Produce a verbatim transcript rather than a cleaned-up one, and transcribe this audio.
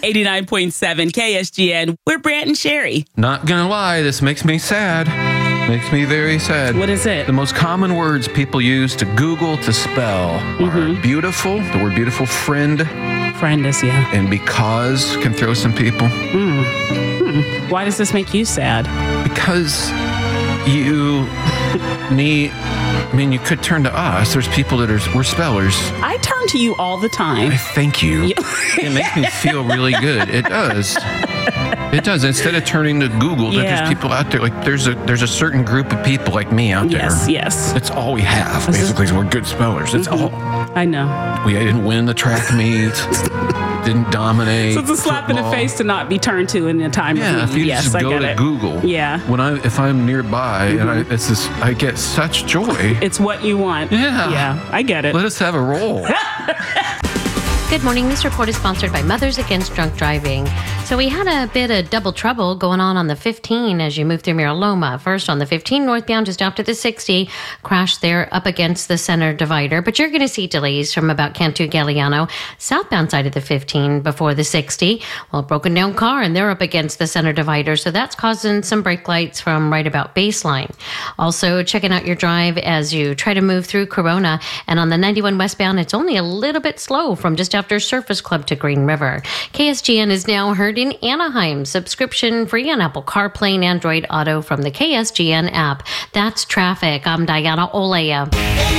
eighty-nine point seven K S G N. We're Brant and Sherry. Not gonna lie, this makes me sad. Makes me very sad. What is it? The most common words people use to Google to spell Mm-hmm. are beautiful, the word beautiful, friend, Friend is, yeah. and because can throw some people. Why does this make you sad? Because you need, I mean, you could turn to us. There's people that are, we're spellers. I turn to you all the time. I thank you. It makes me feel really good. It does. It does. Instead of turning to Google, Yeah. there's just people out there. Like there's a there's a certain group of people like me out there. Yes, yes. That's all we have. This is- Basically, is we're good spellers. That's all. I know. We didn't win the track meets. Didn't dominate. So it's a slap in the football. face to not be turned to in a time Yeah, of if need. you Yes, just I go get to it. Google. Yeah. When I if I'm nearby and I it's this I get such joy. It's what you want. Yeah. Yeah, I get it. Let us have a roll. Good morning. This report is sponsored by Mothers Against Drunk Driving. So we had a bit of double trouble going on on the fifteen as you move through Mira Loma. First on the fifteen northbound, just after the sixty, crash there up against the center divider. But you're going to see delays from about Cantu Galliano, southbound side of the fifteen before the sixty. Well, a broken down car and they're up against the center divider. So that's causing some brake lights from right about baseline. Also checking out your drive as you try to move through Corona. And on the ninety-one westbound, it's only a little bit slow from just after Surface Club to Green River. K S G N is now heard in Anaheim, subscription free on Apple CarPlay and Android Auto from the K S G N app. That's traffic. I'm Diana Olea.